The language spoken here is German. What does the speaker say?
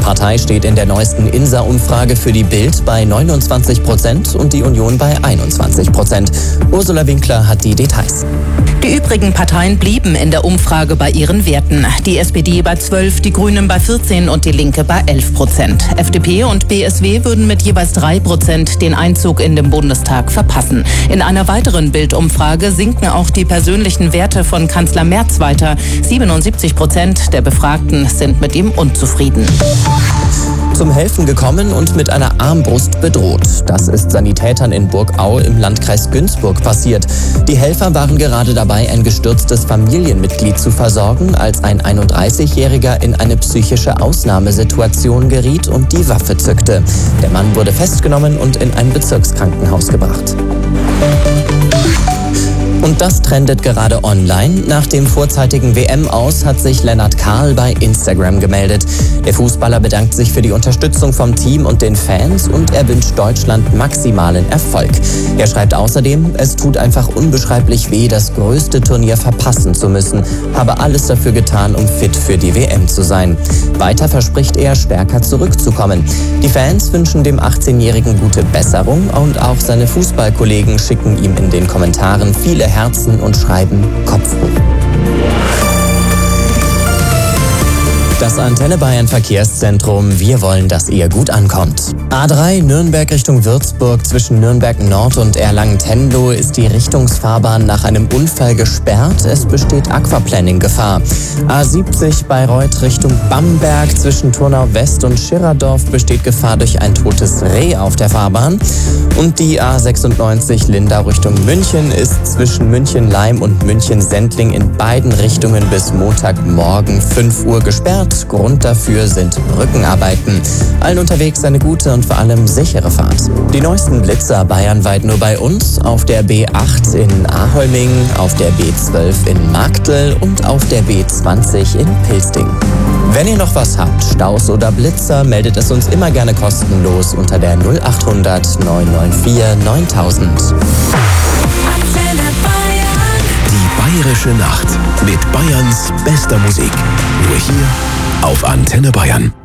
Partei steht in der neuesten INSA-Umfrage für die Bild bei 29% und die Union bei 21%. Ursula Winkler hat die Details. Die übrigen Parteien blieben in der Umfrage bei ihren Werten. Die SPD bei 12, die Grünen bei 14 und die Linke bei 11%. FDP und BSW würden mit jeweils 3% den Einzug in den Bundestag verpassen. In einer weiteren Bild-Umfrage sinken auch die persönlichen Werte von Kanzler Merz weiter. 77% der Befragten sind mit ihm unzufrieden. Zum Helfen gekommen und mit einer Armbrust bedroht. Das ist Sanitätern in Burgau im Landkreis Günzburg passiert. Die Helfer waren gerade dabei, ein gestürztes Familienmitglied zu versorgen, als ein 31-Jähriger in eine psychische Ausnahmesituation geriet und die Waffe zückte. Der Mann wurde festgenommen und in ein Bezirkskrankenhaus gebracht. Und das trendet gerade online. Nach dem vorzeitigen WM-Aus hat sich Lennart Kahl bei Instagram gemeldet. Der Fußballer bedankt sich für die Unterstützung vom Team und den Fans und er wünscht Deutschland maximalen Erfolg. Er schreibt außerdem, es tut einfach unbeschreiblich weh, das größte Turnier verpassen zu müssen. Habe alles dafür getan, um fit für die WM zu sein. Weiter verspricht er, stärker zurückzukommen. Die Fans wünschen dem 18-Jährigen gute Besserung und auch seine Fußballkollegen schicken ihm in den Kommentaren viele Herzen und schreiben Kopf hoch. Das Antenne Bayern Verkehrszentrum, wir wollen, dass ihr gut ankommt. A3 Nürnberg Richtung Würzburg zwischen Nürnberg Nord und Erlangen-Tenlo ist die Richtungsfahrbahn nach einem Unfall gesperrt. Es besteht Aquaplaning-Gefahr. A70 Bayreuth Richtung Bamberg zwischen Turnau West und Schirradorf besteht Gefahr durch ein totes Reh auf der Fahrbahn. Und die A96 Lindau Richtung München ist zwischen München-Leim und München-Sendling in beiden Richtungen bis Montagmorgen 5 Uhr gesperrt. Grund dafür sind Brückenarbeiten. Allen unterwegs eine gute und vor allem sichere Fahrt. Die neuesten Blitzer bayernweit nur bei uns. Auf der B8 in Aholming, auf der B12 in Marktl und auf der B20 in Pilsting. Wenn ihr noch was habt, Staus oder Blitzer, meldet es uns immer gerne kostenlos unter der 0800 994 9000. Die Bayerische Nacht mit Bayerns bester Musik. Nur hier auf Antenne Bayern.